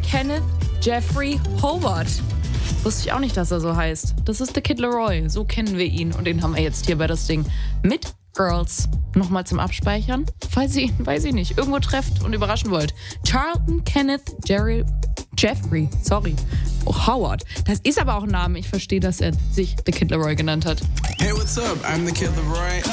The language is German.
Kenneth Jeffrey Howard. Wusste ich auch nicht, dass er so heißt. Das ist der Kid Laroi, so kennen wir ihn. Und den haben wir jetzt hier bei das Ding mit Girls. Nochmal zum Abspeichern, falls ihr ihn, weiß ich nicht, irgendwo trefft und überraschen wollt. Charlton Kenneth Jeffrey Howard. Das ist aber auch ein Name. Ich verstehe, dass er sich The Kid Laroi genannt hat. Hey, what's up? I'm The Kid Laroi.